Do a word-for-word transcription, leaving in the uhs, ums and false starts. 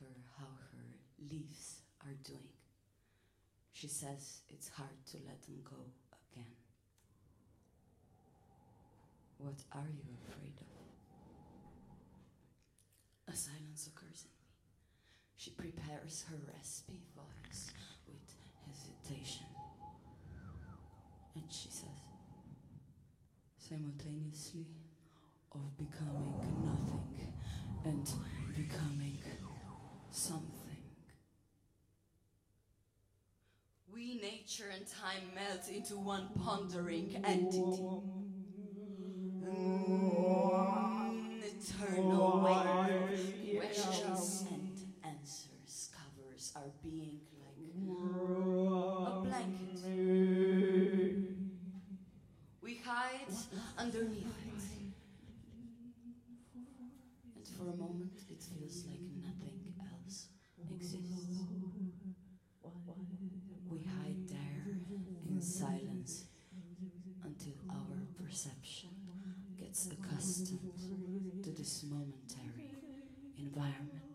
her how her leaves are doing. She says it's hard to let them go again. What are you afraid of? A silence occurs in me. She prepares her raspy voice with hesitation. And she says, simultaneously of becoming nothing and becoming something. We, nature and time, melt into one pondering entity. An eternal wave of questions and answers covers our being like a blanket. We hide underneath it. And for a moment it feels like nothing else exists. We hide there in silence until our perception gets accustomed to this momentary environment.